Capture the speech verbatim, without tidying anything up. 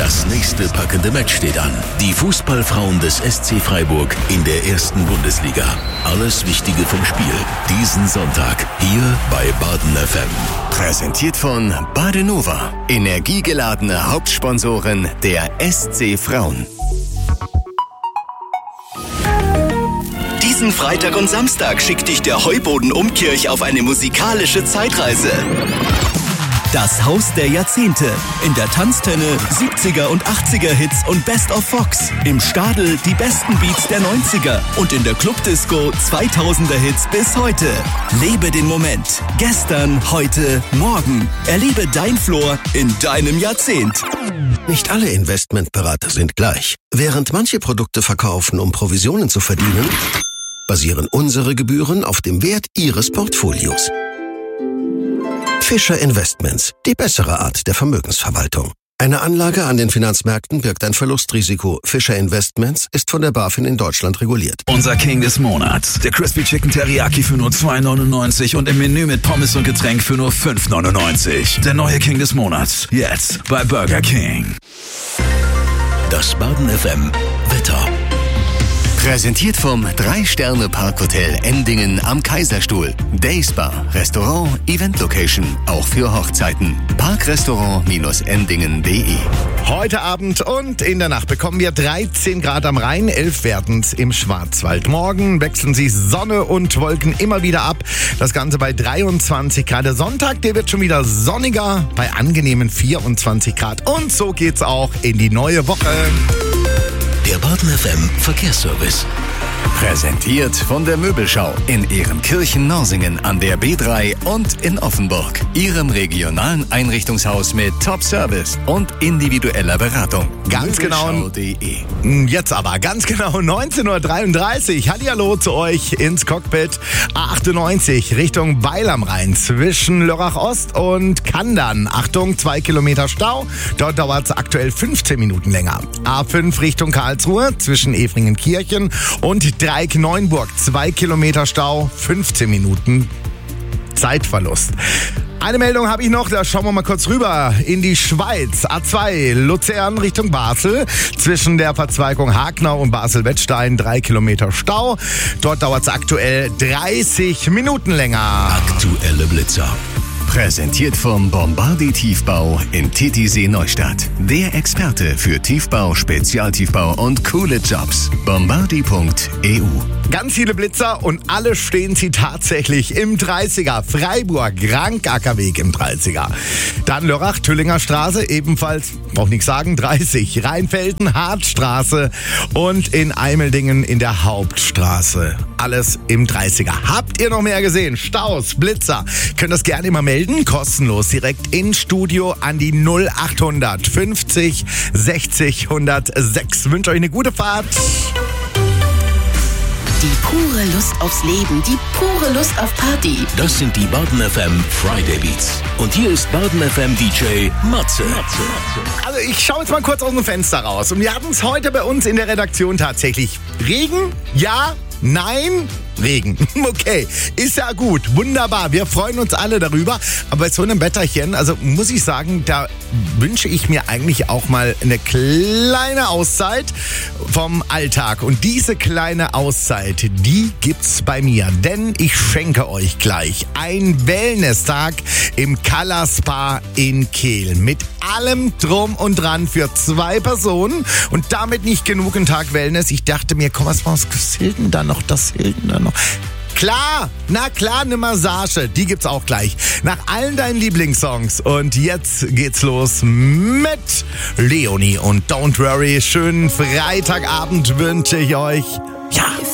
Das nächste packende Match steht an. Die Fußballfrauen des S C Freiburg in der ersten Bundesliga. Alles Wichtige vom Spiel diesen Sonntag hier bei Baden F M. Präsentiert von Badenova, energiegeladene Hauptsponsorin der S C Frauen. Diesen Freitag und Samstag schickt dich der Heuboden Umkirch auf eine musikalische Zeitreise. Das Haus der Jahrzehnte. In der Tanztenne siebziger und achtziger Hits und Best of Fox. Im Stadel die besten Beats der neunziger. Und in der Clubdisco zweitausender Hits bis heute. Lebe den Moment. Gestern, heute, morgen. Erlebe dein Floor in deinem Jahrzehnt. Nicht alle Investmentberater sind gleich. Während manche Produkte verkaufen, um Provisionen zu verdienen, basieren unsere Gebühren auf dem Wert Ihres Portfolios. Fischer Investments, die bessere Art der Vermögensverwaltung. Eine Anlage an den Finanzmärkten birgt ein Verlustrisiko. Fischer Investments ist von der BaFin in Deutschland reguliert. Unser King des Monats. Der Crispy Chicken Teriyaki für nur zwei neunundneunzig und im Menü mit Pommes und Getränk für nur fünf neunundneunzig. Der neue King des Monats. Jetzt bei Burger King. Das Baden F M Wetter. Präsentiert vom drei Sterne Parkhotel Endingen am Kaiserstuhl. Dayspa, Restaurant, Event Location, auch für Hochzeiten. Parkrestaurant Endingen punkt de. Heute Abend und in der Nacht bekommen wir dreizehn Grad am Rhein, elf werdend im Schwarzwald. Morgen wechseln sich Sonne und Wolken immer wieder ab. Das Ganze bei dreiundzwanzig Grad. Der Sonntag, der wird schon wieder sonniger bei angenehmen vierundzwanzig Grad. Und so geht's auch in die neue Woche. Der Baden F M Verkehrsservice. Präsentiert von der Möbelschau in Ehrenkirchen-Norsingen an der B drei und in Offenburg. Ihrem regionalen Einrichtungshaus mit Top-Service und individueller Beratung. Ganz genau. Möbelschau punkt de. Jetzt aber ganz genau neunzehn Uhr dreiunddreißig. Hallihallo zu euch ins Cockpit. A achtundneunzig Richtung Weil am Rhein zwischen Lörrach Ost und Kandern. Achtung, zwei Kilometer Stau. Dort dauert es aktuell fünfzehn Minuten länger. A fünf Richtung Karlsruhe zwischen Efringenkirchen und Dreieck-Neuenburg. Zwei Kilometer Stau, fünfzehn Minuten Zeitverlust. Eine Meldung habe ich noch, da schauen wir mal kurz rüber in die Schweiz. A zwei Luzern Richtung Basel. Zwischen der Verzweigung Hagnau und Basel-Wettstein drei Kilometer Stau. Dort dauert es aktuell dreißig Minuten länger. Aktuelle Blitzer. Präsentiert vom Bombardi Tiefbau in Titisee Neustadt. Der Experte für Tiefbau, Spezialtiefbau und coole Jobs. Bombardi punkt e u. Ganz viele Blitzer und alle stehen sie tatsächlich im dreißiger. Freiburg, Rankackerweg im dreißiger. Dann Lörrach, Tüllinger Straße, ebenfalls, brauch nichts sagen, dreißig. Rheinfelden, Hartstraße und in Eimeldingen in der Hauptstraße. Alles im dreißiger. Habt ihr noch mehr gesehen? Staus, Blitzer? Könnt das gerne immer melden. Kostenlos direkt ins Studio an die null achthundert fünfzig sechzig hundertsechs. Wünsche euch eine gute Fahrt. Die pure Lust aufs Leben, die pure Lust auf Party. Das sind die Baden F M Friday Beats. Und hier ist Baden F M D J Matze. Also ich schaue jetzt mal kurz aus dem Fenster raus. Und wir hatten es heute bei uns in der Redaktion tatsächlich. Regen? Ja? Nein? Regen. Okay, ist ja gut, wunderbar. Wir freuen uns alle darüber. Aber bei so einem Wetterchen, also muss ich sagen, da wünsche ich mir eigentlich auch mal eine kleine Auszeit vom Alltag. Und diese kleine Auszeit, die gibt's bei mir. Denn ich schenke euch gleich einen Wellness-Tag im Color Spa in Kehl. Mit allem drum und dran für zwei Personen. Und damit nicht genug ein Tag Wellness. Ich dachte mir, komm, was, was hilft denn da noch? Das hilft denn da noch? Klar, na klar, eine Massage, die gibt's auch gleich. Nach allen deinen Lieblingssongs. Und jetzt geht's los mit Leonie und Don't Worry. Schönen Freitagabend wünsche ich euch.